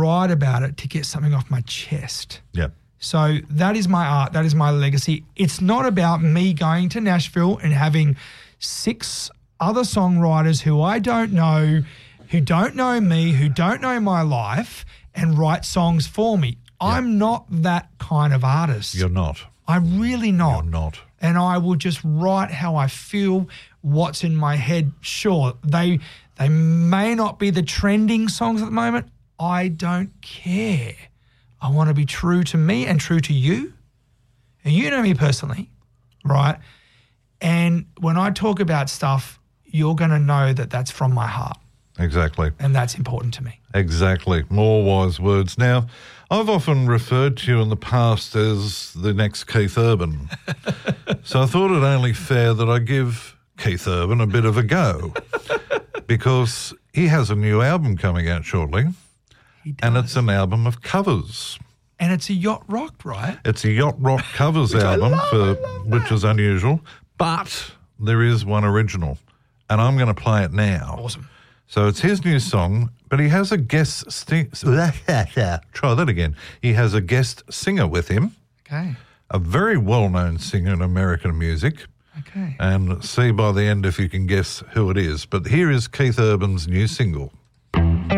write about it to get something off my chest. Yeah. So that is my art. That is my legacy. It's not about me going to Nashville and having 6 other songwriters who I don't know, who don't know me, who don't know my life, and write songs for me. Yeah. I'm not that kind of artist. You're not. I'm really not. You're not. And I will just write how I feel, what's in my head. Sure, they may not be the trending songs at the moment. I don't care. I want to be true to me and true to you. And you know me personally, right? And when I talk about stuff, you're going to know that that's from my heart. Exactly. And that's important to me. Exactly. More wise words. Now, I've often referred to you in the past as the next Keith Urban. So I thought it only fair that I give Keith Urban a bit of a go because he has a new album coming out shortly. And it's an album of covers. And it's a yacht rock, right? It's a yacht rock covers album, which is unusual. But there is one original, and I'm going to play it now. Awesome. So it's his new song, but he has a guest try that again. He has a guest singer with him. Okay. A very well-known singer in American music. Okay. And see by the end if you can guess who it is. But here is Keith Urban's new single.